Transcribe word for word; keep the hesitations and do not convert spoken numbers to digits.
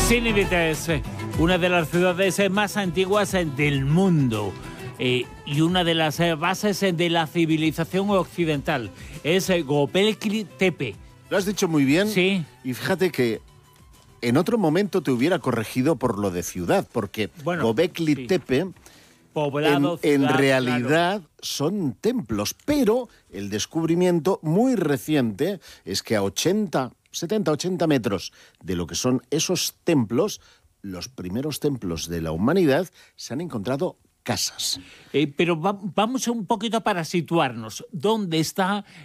Sin límites, una de las ciudades más antiguas del mundo eh, y una de las bases de la civilización occidental es Göbekli Tepe. Lo has dicho muy bien. Sí. Y fíjate que en otro momento te hubiera corregido por lo de ciudad, porque Bueno, Göbekli sí. Tepe Poblado, en, en ciudad, realidad claro. son templos, pero el descubrimiento muy reciente es que a ochenta, setenta, ochenta metros de lo que son esos templos, los primeros templos de la humanidad, se han encontrado casas. Eh, pero va, vamos un poquito para situarnos. ¿Dónde está